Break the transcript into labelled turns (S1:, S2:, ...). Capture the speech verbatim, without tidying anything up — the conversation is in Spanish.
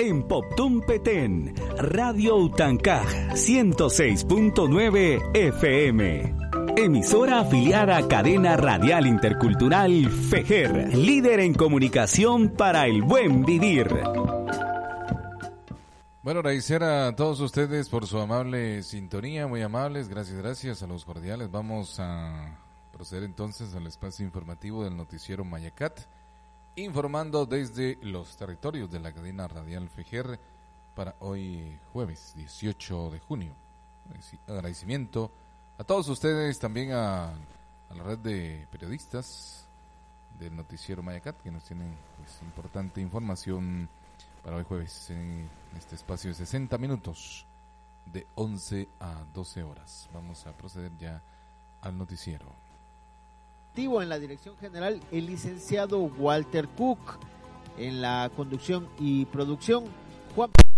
S1: en Poptún Petén, Radio Utancaj, ciento seis punto nueve F M. Emisora afiliada a Cadena Radial Intercultural FEJER, líder en comunicación para el buen vivir.
S2: Bueno, agradecer a todos ustedes por su amable sintonía, muy amables, gracias, gracias, saludos cordiales. Vamos a proceder entonces al espacio informativo del noticiero Mayacat, informando desde los territorios de la cadena radial FEJER para hoy jueves dieciocho de junio. Agradecimiento a todos ustedes, también a, a la red de periodistas del noticiero Mayacat que nos tienen pues, importante información para hoy jueves en este espacio de sesenta minutos de once a doce horas. Vamos a proceder ya al noticiero.
S3: En la dirección general, el licenciado Walter Cook. En la conducción y producción, Juan